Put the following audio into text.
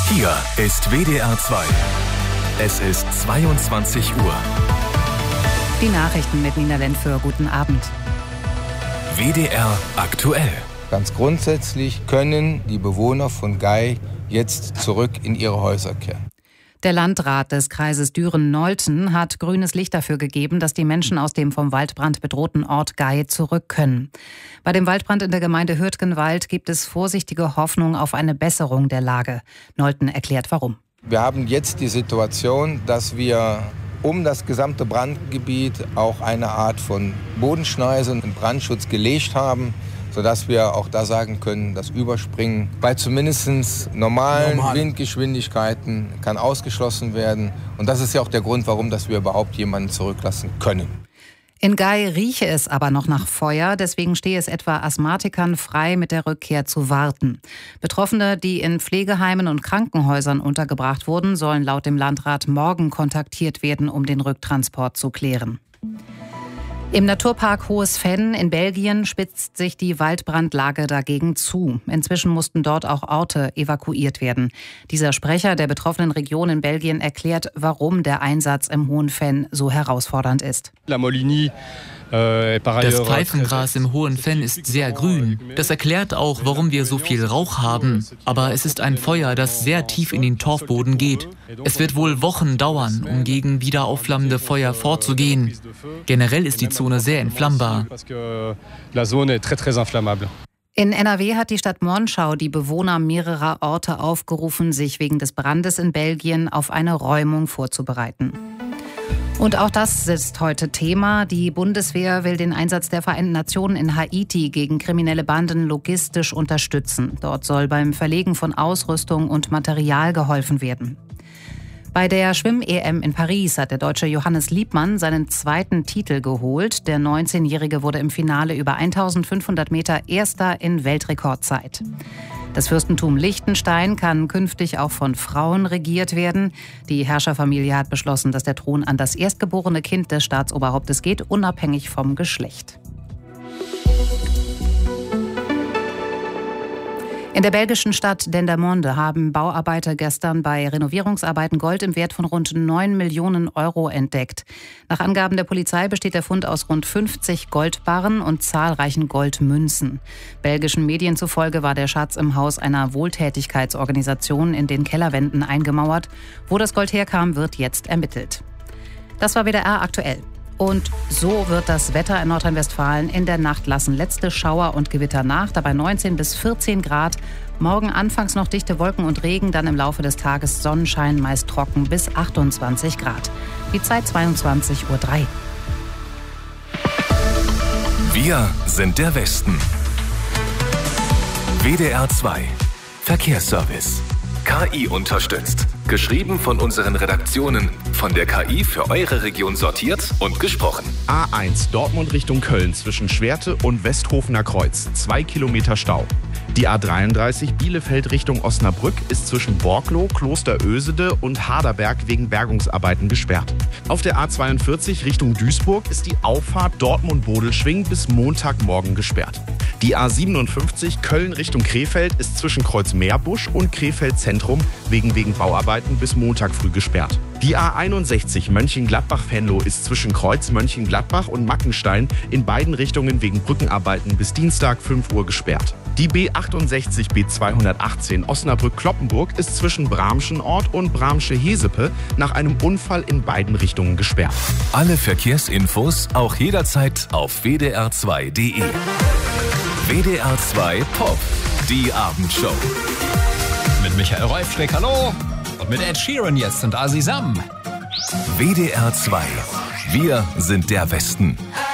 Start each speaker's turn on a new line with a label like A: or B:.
A: Hier ist WDR 2. Es ist 22 Uhr.
B: Die Nachrichten mit Nina Lentföhr. Guten Abend.
A: WDR aktuell.
C: Ganz grundsätzlich können die Bewohner von Gay jetzt zurück in ihre Häuser kehren.
B: Der Landrat des Kreises Düren-Nolten hat grünes Licht dafür gegeben, dass die Menschen aus dem vom Waldbrand bedrohten Ort Gay zurück können. Bei dem Waldbrand in der Gemeinde Hürtgenwald gibt es vorsichtige Hoffnung auf eine Besserung der Lage. Nolten erklärt, warum.
C: Wir haben jetzt die Situation, dass wir um das gesamte Brandgebiet auch eine Art von Bodenschneise und Brandschutz gelegt haben, sodass wir auch da sagen können, das Überspringen bei zumindest normalen Windgeschwindigkeiten kann ausgeschlossen werden. Und das ist ja auch der Grund, warum dass wir überhaupt jemanden zurücklassen können.
B: In Gay rieche es aber noch nach Feuer, deswegen stehe es etwa Asthmatikern frei, mit der Rückkehr zu warten. Betroffene, die in Pflegeheimen und Krankenhäusern untergebracht wurden, sollen laut dem Landrat morgen kontaktiert werden, um den Rücktransport zu klären. Im Naturpark Hohes Venn in Belgien spitzt sich die Waldbrandlage dagegen zu. Inzwischen mussten dort auch Orte evakuiert werden. Dieser Sprecher der betroffenen Region in Belgien erklärt, warum der Einsatz im Hohen Venn so herausfordernd ist.
D: Das Pfeifengras im Hohen Venn ist sehr grün. Das erklärt auch, warum wir so viel Rauch haben. Aber es ist ein Feuer, das sehr tief in den Torfboden geht. Es wird wohl Wochen dauern, um gegen wieder aufflammende Feuer vorzugehen. Generell ist die Zone sehr entflammbar.
B: In NRW hat die Stadt Monschau die Bewohner mehrerer Orte aufgerufen, sich wegen des Brandes in Belgien auf eine Räumung vorzubereiten. Und auch das ist heute Thema. Die Bundeswehr will den Einsatz der Vereinten Nationen in Haiti gegen kriminelle Banden logistisch unterstützen. Dort soll beim Verlegen von Ausrüstung und Material geholfen werden. Bei der Schwimm-EM in Paris hat der Deutsche Johannes Liebmann seinen zweiten Titel geholt. Der 19-Jährige wurde im Finale über 1500 Meter Erster in Weltrekordzeit. Das Fürstentum Liechtenstein kann künftig auch von Frauen regiert werden. Die Herrscherfamilie hat beschlossen, dass der Thron an das erstgeborene Kind des Staatsoberhauptes geht, unabhängig vom Geschlecht. In der belgischen Stadt Dendermonde haben Bauarbeiter gestern bei Renovierungsarbeiten Gold im Wert von rund 9 Millionen Euro entdeckt. Nach Angaben der Polizei besteht der Fund aus rund 50 Goldbarren und zahlreichen Goldmünzen. Belgischen Medien zufolge war der Schatz im Haus einer Wohltätigkeitsorganisation in den Kellerwänden eingemauert. Wo das Gold herkam, wird jetzt ermittelt. Das war WDR aktuell. Und so wird das Wetter in Nordrhein-Westfalen in der Nacht lassen letzte Schauer und Gewitter nach, dabei 19 bis 14 Grad. Morgen anfangs noch dichte Wolken und Regen, dann im Laufe des Tages Sonnenschein, meist trocken bis 28 Grad. Die Zeit 22:03 Uhr.
A: Wir sind der Westen. WDR 2 Verkehrsservice. KI unterstützt. Geschrieben von unseren Redaktionen. Von der KI für eure Region sortiert und gesprochen.
E: A1 Dortmund Richtung Köln zwischen Schwerte und Westhofener Kreuz. 2 Kilometer Stau. Die A33 Bielefeld Richtung Osnabrück ist zwischen Borkloh, Klosterösede und Harderberg wegen Bergungsarbeiten gesperrt. Auf der A42 Richtung Duisburg ist die Auffahrt Dortmund-Bodelschwingh bis Montagmorgen gesperrt. Die A57 Köln Richtung Krefeld ist zwischen Kreuz-Meerbusch und Krefeld Zentrum wegen Bauarbeiten bis Montag früh gesperrt. Die A61 Mönchengladbach-Venlo ist zwischen Kreuz Mönchengladbach und Mackenstein in beiden Richtungen wegen Brückenarbeiten bis Dienstag 5 Uhr gesperrt. Die B68 B218 Osnabrück-Kloppenburg ist zwischen Bramschenort und Bramsche-Hesepe nach einem Unfall in beiden Richtungen gesperrt.
A: Alle Verkehrsinfos auch jederzeit auf wdr2.de. WDR 2 Pop, die Abendshow.
F: Mit Michael Reufschreck, hallo. Und mit Ed Sheeran jetzt und Azizam.
A: WDR 2, wir sind der Westen.